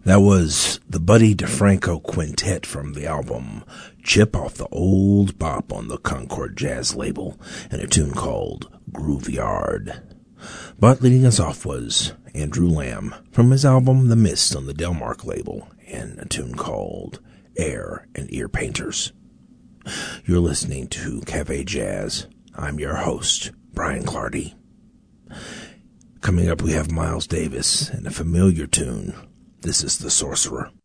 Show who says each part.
Speaker 1: That was the Buddy DeFranco Quintet from the album Chip Off the Old Bop on the Concord Jazz label, and a tune called Grooveyard. But leading us off was Andrew Lamb from his album The Mist on the Delmark label, and a tune called Air and Ear Painters. You're listening to Cafe Jazz. I'm your host, Brian Clardy. Coming up, we have Miles Davis and a familiar tune. This is The Sorcerer.